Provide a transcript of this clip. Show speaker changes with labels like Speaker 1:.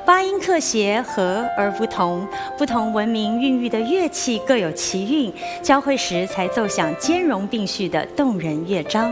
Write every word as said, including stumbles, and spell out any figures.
Speaker 1: 八音课协和而不同，不同文明孕育的乐器各有其韵，交汇时才奏响兼容并蓄的动人乐章。